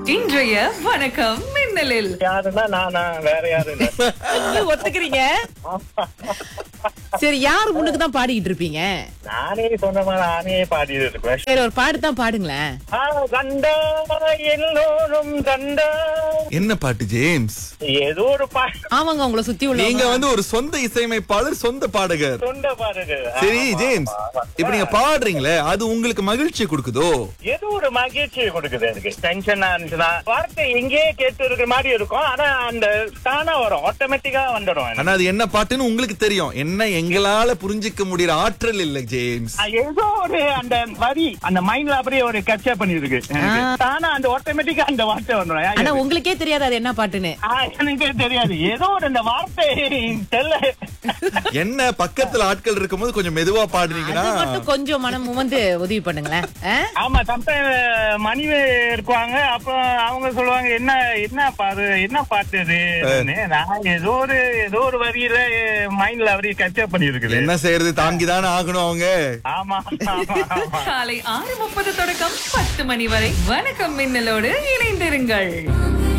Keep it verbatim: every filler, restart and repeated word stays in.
இன்றைய வணக்கம் மின்னலில் யாருன்னா நானா வேற யாரும் இல்ல. நீங்க ஒத்துக்கிறீங்க. சரி, யார் முன்னுக்கு தான் பாடிக்கிட்டு இருப்பீங்க? நானே சொந்தமா நானே பாடிட்டு இருப்பேன். சரி, ஒரு பாட்டு தான் பாடுங்களேன். ஆ, கண்டா எல்லோரும் கண்டா. என்ன பாட்டு ஜேம்ஸ்? ஏதோ ஒரு பாட்டு ஆமாங்க, உங்களை சுத்தி நீங்க உள்ள வந்து ஒரு சொந்த இசையமைப்பாளர், சொந்த பாடகர். சொந்த பாருங்க. சரி ஜேம்ஸ், இப்ப நீங்க பாடுறீங்களே அது உங்களுக்கு மகிழ்ச்சி கொடுக்குதோ? ஏதோ ஒரு மகிழ்ச்சி கொடுக்குது எனக்கு. டென்ஷனா இருந்துச்சுன்னா வார்த்தை எங்கேயே கேட்டு இருக்கிற மாதிரி இருக்கும். ஆனா அந்த தானா வரும், ஆட்டோமேட்டிக்கா வந்துடும் எனக்கு. ஆனா அது என்ன பாட்டுன்னு உங்களுக்கு தெரியும். என்ன எங்களால புரிஞ்சுக்க முடியற ஆற்றல் இல்ல ஜேம்ஸ். ஆ, ஏதோ ஒரு அந்த வரி அந்த மைண்ட்ல அப்படியே ஒரு கேப்சர் பண்ணிருக்கு எனக்கு. தானா அந்த ஆட்டோமேட்டிக்கா அந்த வார்த்தை ஆனா வந்துடும். உங்களுக்கே தெரியாது அது என்ன பாட்டுன்னு. ஆ, எனக்கே தெரியாது. ஏதோ ஒரு அந்த வார்த்தை தெரியல. என்ன பக்கத்துல ஆட்கள் இருக்கும்போது கொஞ்சம் மெதுவா பாடுறீங்கன்னா அது மட்டும் கொஞ்சம் மனம் வந்து உதவி பண்ணுங்களேன். ஆ? ஆமா, சம்டைம் மணிவே இருக்குவாங்க. அப்ப அவங்க சொல்லுவாங்க என்ன என்ன பாரு என்ன பாட்டு இது. நான் ஏதோ ஒரு ஏதோ ஒரு வரியில மைண்ட்ல அவரையும் கேப்சர் பண்ணி இருக்குது. என்ன செய்யறது, தாங்கிதானே ஆகணும் அவங்க. ஆமா ஆமா ஆமா. காலை ஆறு முப்பது தொடக்கம் பத்து மணி வரை வணக்கம் மின்னலோடு இணைந்திருங்கள்.